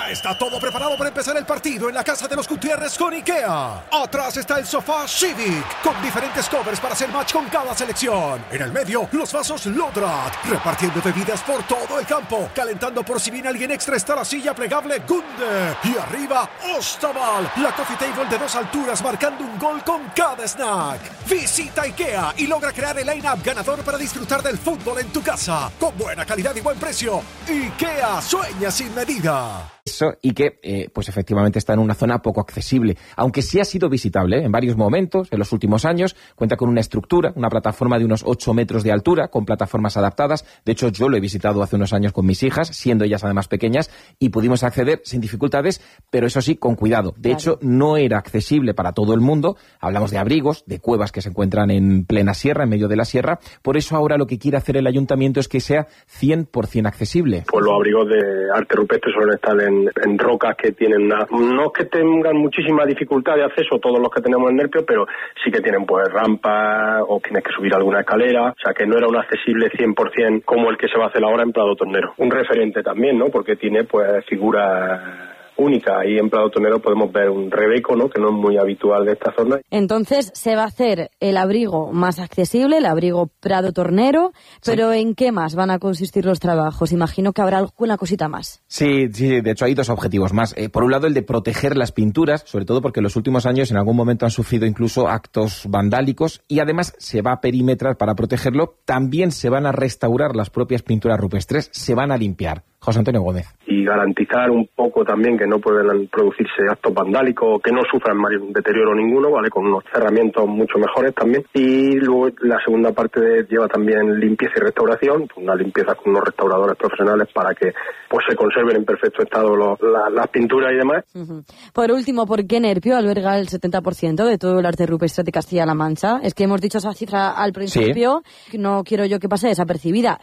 Ya está todo preparado para empezar el partido en la casa de los Gutiérrez con IKEA. Atrás está el sofá Civic, con diferentes covers para hacer match con cada selección. En el medio, los vasos Lodrat, repartiendo bebidas por todo el campo. Calentando por si viene alguien extra está la silla plegable Gunde. Y arriba, Ostaval, la coffee table de 2 alturas marcando un gol con cada snack. Visita IKEA y logra crear el line-up ganador para disfrutar del fútbol en tu casa. Con buena calidad y buen precio. IKEA, sueña sin medida. Eso, y que pues efectivamente está en una zona poco accesible, aunque sí ha sido visitable en varios momentos en los últimos años. Cuenta con una estructura, una plataforma de unos 8 metros de altura, con plataformas adaptadas. De hecho, yo lo he visitado hace unos años con mis hijas, siendo ellas además pequeñas, y pudimos acceder sin dificultades, pero eso sí, con cuidado. De hecho, no era accesible para todo el mundo. Hablamos de abrigos, de cuevas que se encuentran en plena sierra, en medio de la sierra. Por eso ahora lo que quiere hacer el ayuntamiento es que sea 100% accesible. Pues los abrigos de arte rupestre suelen estar en rocas que tienen no es que tengan muchísima dificultad de acceso todos los que tenemos en Nerpio, pero sí que tienen pues rampas o tienes que subir alguna escalera, o sea que no era un accesible 100% como el que se va a hacer ahora en Prado Tornero. Un referente también, ¿no? Porque tiene pues figuras única. Ahí en Prado Tornero podemos ver un rebeco, ¿no? Que no es muy habitual de esta zona. Entonces se va a hacer el abrigo más accesible, el abrigo Prado Tornero, pero sí. ¿En qué más van a consistir los trabajos? Imagino que habrá alguna cosita más. Sí, de hecho hay 2 objetivos más. Por un lado, el de proteger las pinturas, sobre todo porque en los últimos años en algún momento han sufrido incluso actos vandálicos, y además se va a perimetrar para protegerlo. También se van a restaurar las propias pinturas rupestres, se van a limpiar. José Antonio Gómez. Y garantizar un poco también que no puedan producirse actos vandálicos, que no sufran deterioro ninguno, ¿vale? Con unos cerramientos mucho mejores también. Y luego la segunda parte lleva también limpieza y restauración, una limpieza con unos restauradores profesionales para que pues se conserven en perfecto estado las pinturas y demás. Uh-huh. Por último, ¿por qué Nerpio alberga el 70% de todo el arte rupestre de Castilla-La Mancha? Es que hemos dicho esa cifra al principio, sí. No quiero yo que pase desapercibida.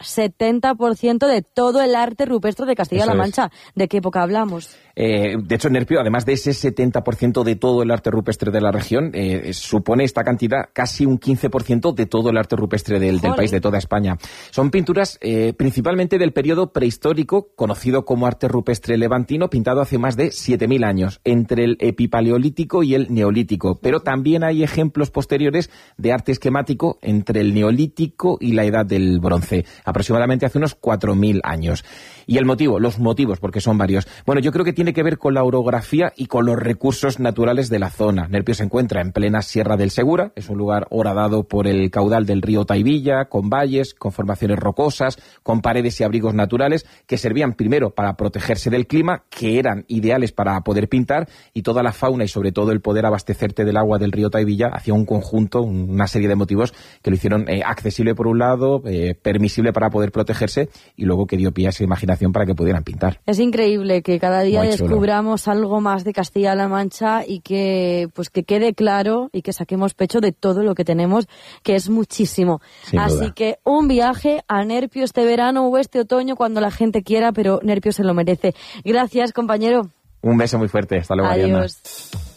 70% de todo el arte rupestre de Castilla-La Mancha. ¿De qué época hablamos? De hecho, Nerpio, además de ese 70% de todo el arte rupestre de la región, supone esta cantidad casi un 15% de todo el arte rupestre del país, de toda España. Son pinturas principalmente del periodo prehistórico, conocido como arte rupestre levantino, pintado hace más de 7.000 años, entre el epipaleolítico y el neolítico. Pero también hay ejemplos posteriores de arte esquemático entre el neolítico y la edad del bronce, aproximadamente hace unos 4.000 años. Y los motivos, porque son varios. Bueno, yo creo que tiene que ver con la orografía y con los recursos naturales de la zona. Nerpio se encuentra en plena Sierra del Segura, es un lugar horadado por el caudal del río Taivilla, con valles, con formaciones rocosas, con paredes y abrigos naturales que servían primero para protegerse del clima, que eran ideales para poder pintar, y toda la fauna y sobre todo el poder abastecerte del agua del río Taivilla hacía un conjunto, una serie de motivos que lo hicieron accesible por un lado, permisible para poder protegerse, y luego que dio pie a esa imaginación para que pudieran pintar. Es increíble que cada día descubramos algo más de Castilla-La Mancha y que quede claro y que saquemos pecho de todo lo que tenemos, que es muchísimo. Así que un viaje a Nerpio este verano o este otoño, cuando la gente quiera, pero Nerpio se lo merece. Gracias, compañero. Un beso muy fuerte. Hasta luego, Adiós. Ariadna.